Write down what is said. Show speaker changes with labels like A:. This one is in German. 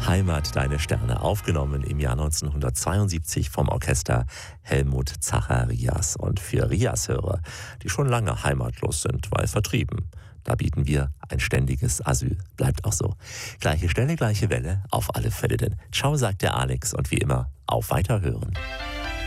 A: Heimat, deine Sterne, aufgenommen im Jahr 1972 vom Orchester Helmut Zacharias. Und für Rias-Hörer, die schon lange heimatlos sind, weil vertrieben, da bieten wir ein ständiges Asyl. Bleibt auch so. Gleiche Stelle, gleiche Welle, auf alle Fälle. Denn ciao, sagt der Alex und wie immer, auf Weiterhören.